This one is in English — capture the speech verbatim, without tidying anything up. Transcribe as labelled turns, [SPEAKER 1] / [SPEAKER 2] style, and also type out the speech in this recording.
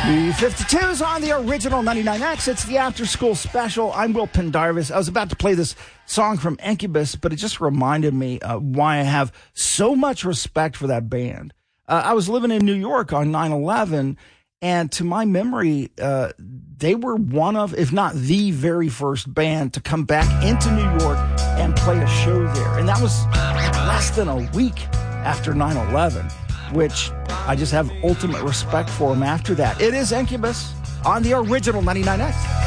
[SPEAKER 1] The fifty-twos on the original ninety-nine X. It's the After School Special. I'm Will Pendarvis. I was about to play this song from Incubus, but it just reminded me uh, why I have so much respect for that band. Uh, I was living in New York on nine eleven, and to my memory, uh, they were one of, if not the very first band to come back into New York and play a show there. And that was less than a week after nine eleven. Which I just have ultimate respect for them after that. It is Incubus on the original ninety-nine X.